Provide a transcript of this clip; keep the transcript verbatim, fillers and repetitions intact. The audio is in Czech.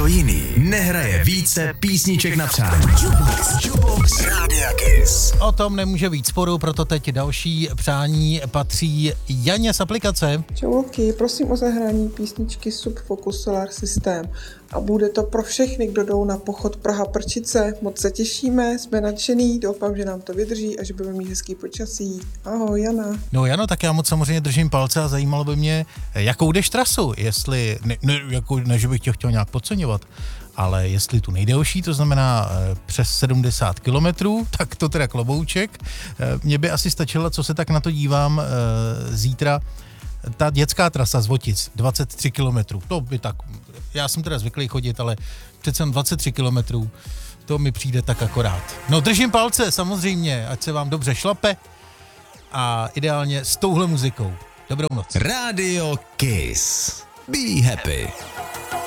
jiný nehraje více písniček na přání. Jukebox, Jukebox Rádia Kiss. O tom nemůže být sporu, proto teď další přání patří Janě z aplikace. Čauky, prosím o zahrání písničky Subfocus Solar System. A bude to pro všechny, kdo jdou na pochod Praha-Prčice. Moc se těšíme, jsme nadšený, doufám, že nám to vydrží a že budeme mít hezký počasí. Ahoj, Jana. No Jano, tak já moc samozřejmě držím palce a zajímalo by mě, jakou jdeš trasu, jestli, ne, ne, jako, ne že bych tě chtěl nějak podceňovat, ale jestli tu nejdelší, to znamená e, přes sedmdesát kilometrů, tak to teda klobouček. E, mně by asi stačilo, co se tak na to dívám, e, zítra ta dětská trasa z Votic, dvacet tři kilometrů, to by tak, já jsem teda zvyklý chodit, ale přece dvacet tři kilometrů, to mi přijde tak akorát. No držím palce samozřejmě, ať se vám dobře šlape a ideálně s touhle muzikou. Dobrou noc. Radio Kiss. Be happy.